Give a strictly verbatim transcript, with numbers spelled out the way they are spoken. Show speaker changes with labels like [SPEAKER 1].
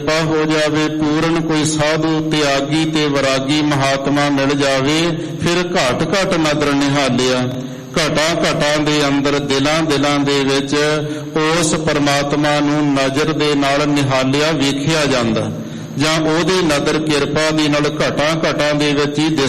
[SPEAKER 1] ਹੋ ਜਾਵੇ ਪੂਰਨ ਕੋਈ ਸਾਧੂ ਤਿਆਗੀ ਤੇ ਵਰਾਗੀ ਮਹਾਤਮਾ ਮਿਲ ਜਾਵੇ, ਫਿਰ ਘਾਟ ਘਾਟ ਨਦਰ ਨਿਹਾਲਿਆ। ਘਟਾ ਘਟਾਂ ਦੇ ਅੰਦਰ ਦਿਲਾਂ ਦਿਲਾਂ ਦੇ ਵਿੱਚ ਉਸ ਪਰਮਾਤਮਾ ਨੂੰ ਨਜ਼ਰ ਦੇ ਨਾਲ ਨਿਹਾਲਿਆ ਵੇਖਿਆ ਜਾਂਦਾ, ਜਾਂ ਉਹਦੀ ਨਦਰ ਕਿਰਪਾ ਦੀ ਨਾਲ ਘਟਾਂ ਘਟਾਂ ਦੇ ਵਿੱਚ ਹੀ ਦਿਸ